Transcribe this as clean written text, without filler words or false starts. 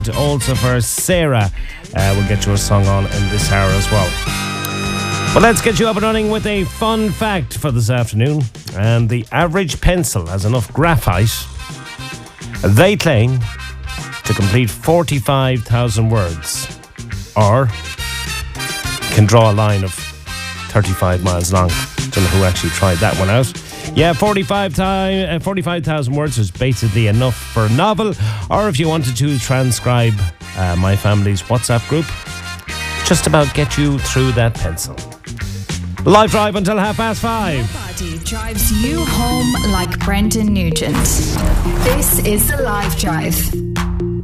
Also for Sarah, we'll get you a song on in this hour as well. But let's get you up and running with a fun fact for this afternoon. And the average pencil has enough graphite, they claim, to complete 45,000 words, or can draw a line of 35 miles long. Don't know who actually tried that one out. Yeah, 45,000 words is basically enough for a novel, or if you wanted to transcribe my family's WhatsApp group, just about get you through that pencil. Live drive until 5:30. Party drives you home like Brendan Nugent. This is the Live Drive.